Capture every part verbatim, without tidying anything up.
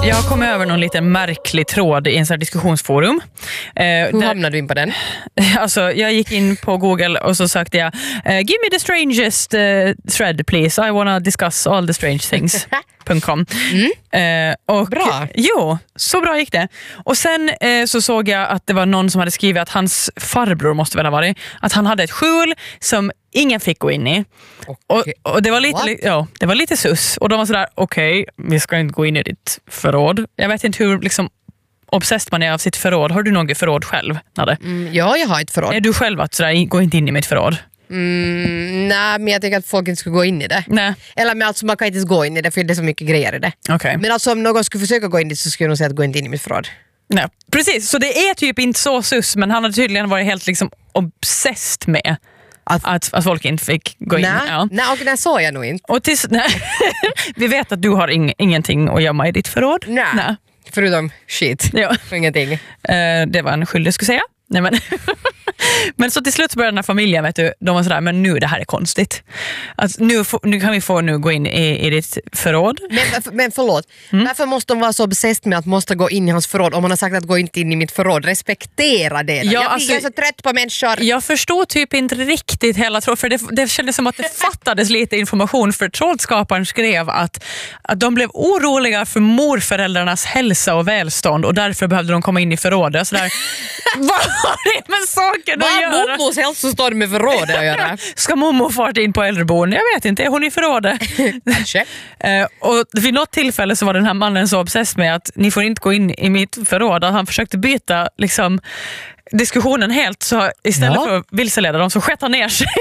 Jag har kommit över någon liten märklig tråd i en sån här diskussionsforum. Eh, Hur där, hamnade du in på den? Alltså, jag gick in på Google och så sökte jag uh, give me the strangest uh, thread please. I wanna discuss all the strange things. .com. Mm. Eh, och, bra. Jo, så bra gick det. Och sen eh, så såg jag att det var någon som hade skrivit att hans farbror måste väl ha varit, att han hade ett skjul som ingen fick gå in i. Okay. Och, och det var lite li- ja, det var lite sus. Och de var sådär, okej, okay, vi ska inte gå in i ditt förråd. Jag vet inte hur liksom obsessed man är av sitt förråd. Har du något förråd själv, Nadde? Mm, ja, jag har ett förråd. Är du själv att sådär, gå inte in i mitt förråd? Mm, nej, men jag tänker att folk inte ska gå in i det. Nej. Eller men alltså man kan inte ens gå in i det för det är så mycket grejer i det. Okay. Men alltså om någon skulle försöka gå in i det så skulle jag nog säga att gå inte in i mitt förråd. Nej, precis. Så det är typ inte så sus, men han har tydligen varit helt liksom obsessed med att, att, att folk inte fick gå in. Nej, ja. nej och det såg jag nog inte. Och tills, nej, vi vet att du har ing, ingenting att gömma i ditt förråd. Nej, nej. Förutom shit. Ja. Ingenting. Uh, det var en skyldig skulle säga. Nej, men men så till slut så började den här familjen, vet du, de var sådär, men nu det här är konstigt. Alltså, nu, nu kan vi få nu gå in i, i ditt förråd. Men, men förlåt, mm. varför måste de vara så obsessed med att måste gå in i hans förråd om man har sagt att gå inte in i mitt förråd? Respektera det. Ja, jag alltså, är så trött på människor. Jag förstod typ inte riktigt hela tråd, för det, det kändes som att det fattades lite information, för trådskaparen skrev att, att de blev oroliga för morföräldrarnas hälsa och välstånd och därför behövde de komma in i förrådet. Sådär, vad har det med saken att göra? Vad mommos hälsostånd med förrådet att göra? Ska mommo fart in på äldreboende? Jag vet inte, är hon i förrådet? Kanske. uh, och vid något tillfälle så var den här mannen så obsess med att ni får inte gå in i mitt förråd, att han försökte byta liksom diskussionen helt, så istället ja. för att vilseleda dem så skett han ner sig.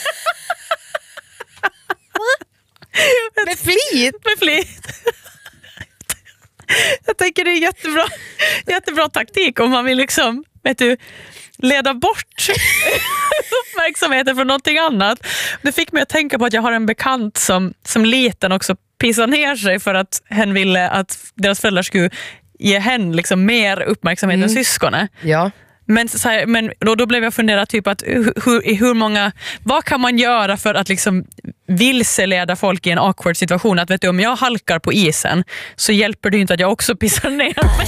Med flit? Med flit. Jag tänker det är jättebra, jättebra taktik om man vill liksom, vet du, leda bort uppmärksamheten från någonting annat. Det fick mig att tänka på att jag har en bekant som, som liten också pissade ner sig för att hen ville att deras föräldrar skulle ge hen liksom mer uppmärksamhet mm. än syskonen. Ja. Men, så här, men då, då blev jag fundera typ att hur, i hur många, vad kan man göra för att liksom vilseleda folk i en awkward situation? Att vet du, om jag halkar på isen så hjälper det inte att jag också pissar ner mig.